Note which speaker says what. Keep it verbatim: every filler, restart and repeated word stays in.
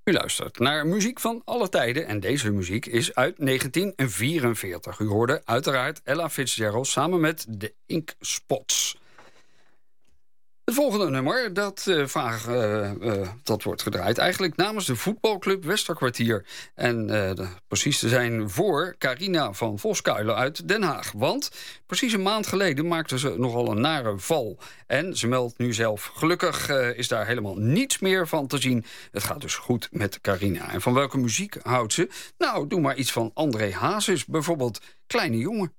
Speaker 1: U luistert naar muziek van alle tijden en deze muziek is uit negentien vierenveertig. U hoorde uiteraard Ella Fitzgerald samen met de Ink Spots. Het volgende nummer, dat, uh, vraag, uh, uh, dat wordt gedraaid eigenlijk namens de voetbalclub Westerkwartier. En uh, de, precies te zijn voor Carina van Voskuilen uit Den Haag. Want precies een maand geleden maakte ze nogal een nare val. En ze meldt nu zelf, gelukkig uh, is daar helemaal niets meer van te zien. Het gaat dus goed met Carina. En van welke muziek houdt ze? Nou, doe maar iets van André Hazes, bijvoorbeeld Kleine Jongen.